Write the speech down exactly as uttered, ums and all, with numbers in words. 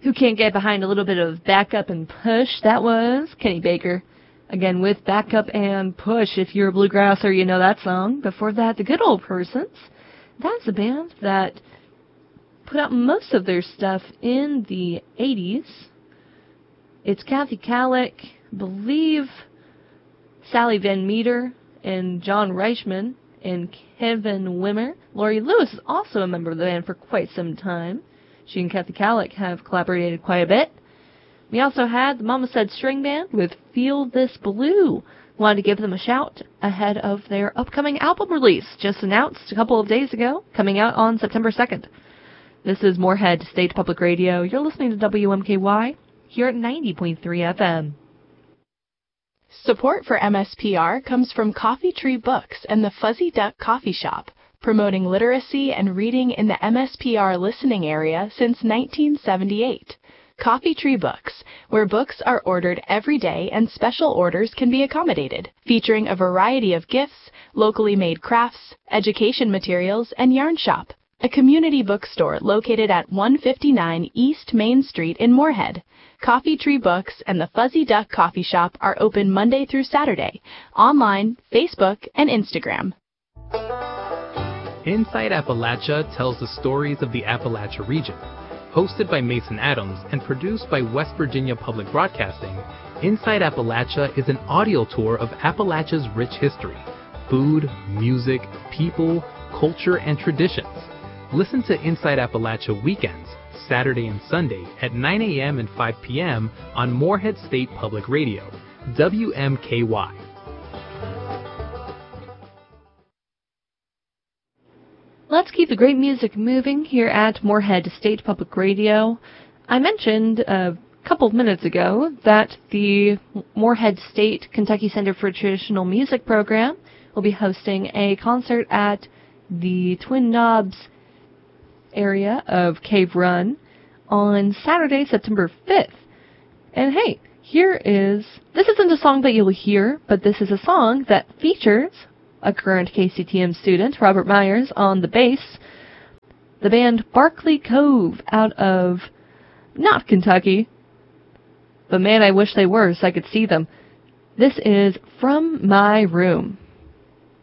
Who can't get behind a little bit of Back Up and Push? That was Kenny Baker. Again, with Back Up and Push. If you're a bluegrasser, you know that song. Before that, The Good Old Persons. That's a band that put out most of their stuff in the eighties. It's Kathy Kallick, I believe Sally Van Meter, and John Reichman, and Kevin Wimmer. Laurie Lewis is also a member of the band for quite some time. She and Kathy Kallick have collaborated quite a bit. We also had the Mama Said String Band with Feel This Blue. Wanted to give them a shout ahead of their upcoming album release, just announced a couple of days ago, coming out on September second. This is Moorhead State Public Radio. You're listening to W M K Y here at ninety point three F M. Support for M S P R comes from Coffee Tree Books and the Fuzzy Duck Coffee Shop, promoting literacy and reading in the M S P R listening area since nineteen seventy-eight. Coffee Tree Books, where books are ordered every day and special orders can be accommodated, featuring a variety of gifts, locally made crafts, education materials, and yarn shop. A community bookstore located at one fifty-nine East Main Street in Moorhead. Coffee Tree Books and the Fuzzy Duck Coffee Shop are open Monday through Saturday, online, Facebook, and Instagram. Inside Appalachia tells the stories of the Appalachia region. Hosted by Mason Adams and produced by West Virginia Public Broadcasting, Inside Appalachia is an audio tour of Appalachia's rich history, food, music, people, culture, and traditions. Listen to Inside Appalachia weekends, Saturday and Sunday at nine a.m. and five p.m. on Moorhead State Public Radio, W M K Y. Let's keep the great music moving here at Moorhead State Public Radio. I mentioned a couple of minutes ago that the Moorhead State Kentucky Center for Traditional Music program will be hosting a concert at the Twin Knobs area of Cave Run on Saturday, September fifth. And hey, here is, this isn't a song that you'll hear, but this is a song that features a current K C T M student, Robert Myers, on the bass. The band Barkley Cove out of, not Kentucky, but man, I wish they were so I could see them. This is From My Room.